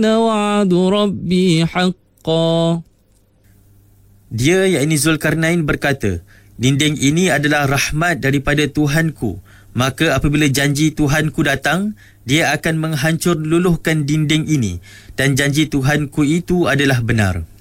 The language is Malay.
وعد ربي حقا. Dia, yakni Zulkarnain berkata, dinding ini adalah rahmat daripada Tuhanku. Maka apabila janji Tuhanku datang, dia akan menghancur luluhkan dinding ini. Dan janji Tuhanku itu adalah benar.